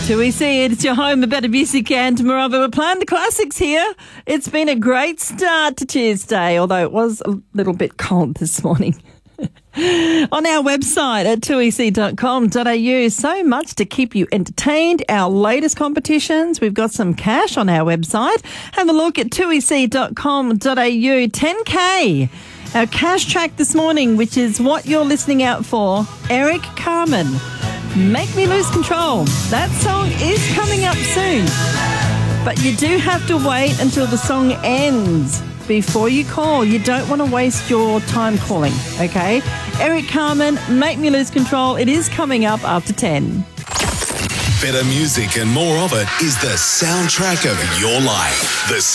2EC, it's your home, the better music and Morava. We're playing the classics here. It's been a great start to Tuesday, although it was a little bit cold this morning. On our website at 2ec.com.au, so much to keep you entertained. Our latest competitions, we've got some cash on our website. Have a look at 2ec.com.au. 10K. Our cash track this morning, which is what you're listening out for, Eric Carmen. Make Me Lose Control. That song is coming up soon. But you do have to wait until the song ends before you call. You don't want to waste your time calling, okay? Eric Carmen, Make Me Lose Control. It is coming up after 10. Better music and more of it is the soundtrack of your life. The